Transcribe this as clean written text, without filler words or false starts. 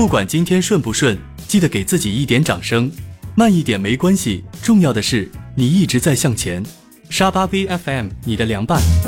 不管今天顺不顺，记得给自己一点掌声，慢一点没关系，重要的是你一直在向前。沙巴 VFM， 你的凉拌。